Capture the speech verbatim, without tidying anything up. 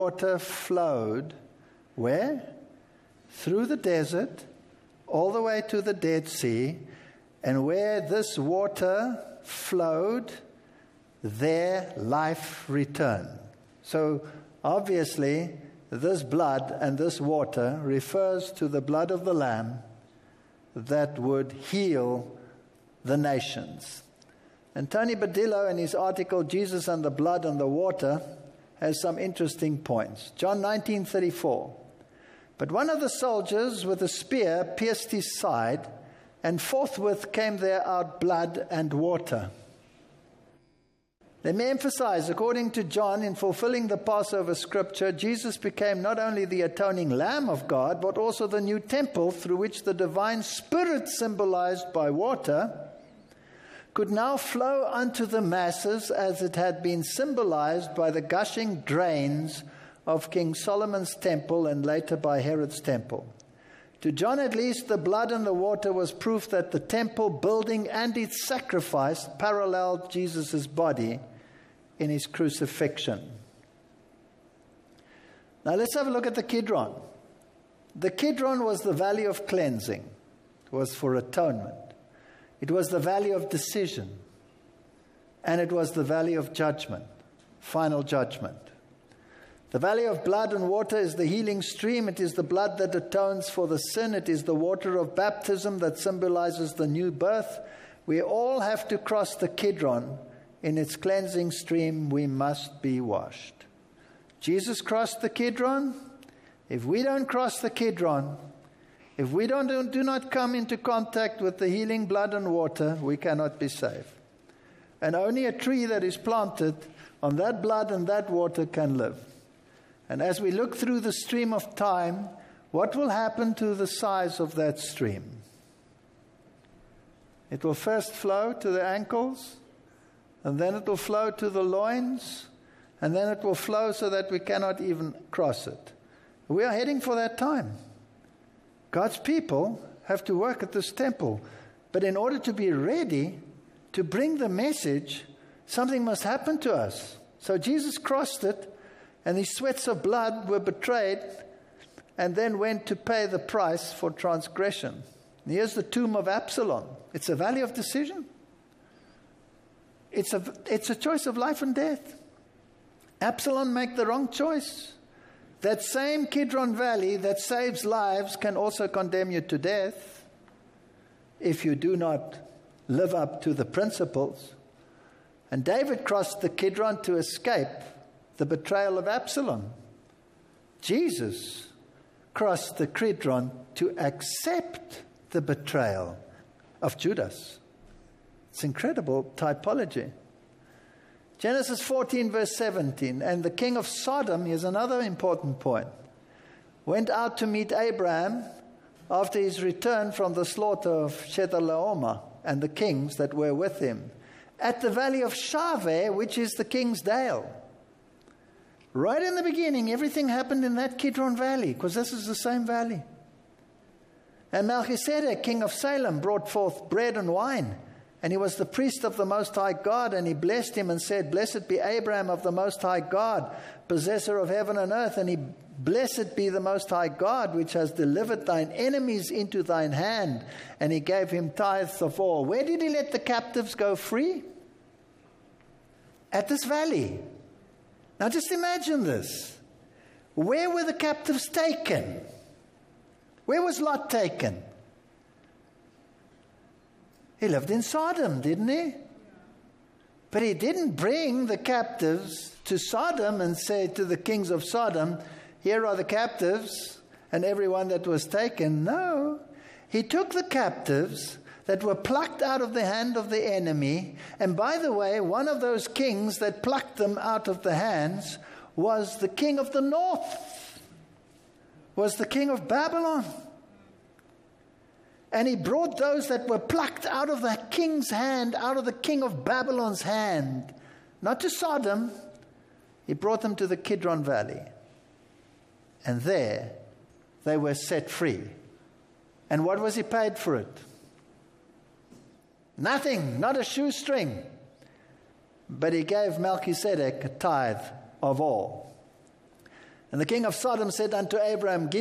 water flowed, where? Through the desert, all the way to the Dead Sea, and where this water flowed, there life returned. So obviously, this blood and this water refers to the blood of the Lamb that would heal the nations. And Tony Badillo, in his article, Jesus and the Blood and the Water, has some interesting points. John nineteen thirty-four. But one of the soldiers with a spear pierced his side, and forthwith came there out blood and water. Let me emphasize, according to John, in fulfilling the Passover scripture, Jesus became not only the atoning Lamb of God, but also the new temple through which the divine Spirit, symbolized by water, could now flow unto the masses as it had been symbolized by the gushing drains of King Solomon's temple and later by Herod's temple. To John at least, the blood and the water was proof that the temple building and its sacrifice paralleled Jesus' body in his crucifixion. Now let's have a look at the Kidron. The Kidron was the valley of cleansing. It was for atonement. It was the valley of decision. And it was the valley of judgment, final judgment. The valley of blood and water is the healing stream. It is the blood that atones for the sin. It is the water of baptism that symbolizes the new birth. We all have to cross the Kidron. In its cleansing stream, we must be washed. Jesus crossed the Kidron. If we don't cross the Kidron, if we don't, do not come into contact with the healing blood and water, we cannot be saved. And only a tree that is planted on that blood and that water can live. And as we look through the stream of time, what will happen to the size of that stream? It will first flow to the ankles, and then it will flow to the loins, and then it will flow so that we cannot even cross it. We are heading for that time. God's people have to work at this temple. But in order to be ready to bring the message, something must happen to us. So Jesus crossed it, and his sweats of blood were betrayed, and then went to pay the price for transgression. And here's the tomb of Absalom. It's a valley of decision. It's a, it's a choice of life and death. Absalom made the wrong choice. That same Kidron Valley that saves lives can also condemn you to death if you do not live up to the principles. And David crossed the Kidron to escape the betrayal of Absalom. Jesus crossed the Kidron to accept the betrayal of Judas. It's incredible typology. Genesis fourteen, verse seventeen, and the king of Sodom, here's another important point, went out to meet Abraham after his return from the slaughter of Chedorlaomer and the kings that were with him, at the valley of Shaveh, which is the king's dale. Right in the beginning, everything happened in that Kidron Valley, because this is the same valley. And Melchizedek, king of Salem, brought forth bread and wine. And he was the priest of the Most High God, and he blessed him and said, "Blessed be Abraham of the Most High God, possessor of heaven and earth. And he, blessed be the Most High God, which has delivered thine enemies into thine hand." And he gave him tithes of all. Where did he let the captives go free? At this valley. Now just imagine this. Where were the captives taken? Where was Lot taken? He lived in Sodom, didn't he? But he didn't bring the captives to Sodom and say to the kings of Sodom, "Here are the captives and everyone that was taken." No. He took the captives that were plucked out of the hand of the enemy. And by the way, one of those kings that plucked them out of the hands was the king of the north, was the king of Babylon. And he brought those that were plucked out of the king's hand, out of the king of Babylon's hand, not to Sodom. He brought them to the Kidron Valley. And there they were set free. And what was he paid for it? Nothing, not a shoestring. But he gave Melchizedek a tithe of all. And the king of Sodom said unto Abraham,